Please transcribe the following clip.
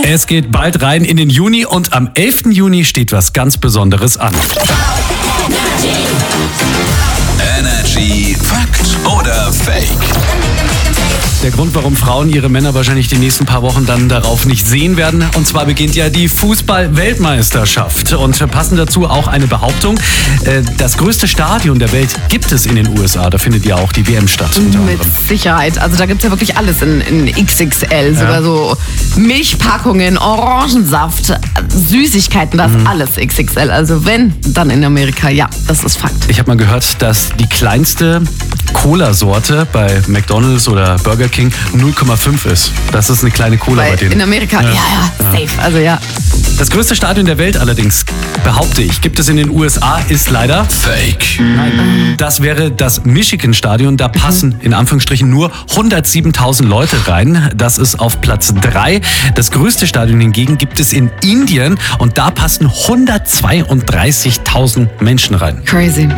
Es geht bald rein in den Juni und am 11. Juni steht was ganz Besonderes an. Energy Fakt oder Fake? Der Grund, warum Frauen ihre Männer wahrscheinlich die nächsten paar Wochen dann darauf nicht sehen werden. Und zwar beginnt ja die Fußball-Weltmeisterschaft. Und passend dazu auch eine Behauptung. Das größte Stadion der Welt gibt es in den USA. Da findet ja auch die WM statt. Mit Sicherheit. Also da gibt es ja wirklich alles in XXL. Sogar so Milchpackungen, Orangensaft, Süßigkeiten, das ist alles XXL. Also wenn, dann in Amerika. Ja, das ist Fakt. Ich habe mal gehört, dass die kleinste Cola-Sorte bei McDonald's oder Burger King 0,5 ist. Das ist eine kleine Cola bei denen. In Amerika, ja, safe. Also ja. Das größte Stadion der Welt allerdings, behaupte ich, gibt es in den USA, ist leider Fake. Nein. Das wäre das Michigan-Stadion. Da passen in Anführungsstrichen nur 107.000 Leute rein. Das ist auf Platz 3. Das größte Stadion hingegen gibt es in Indien und da passen 132.000 Menschen rein. Crazy.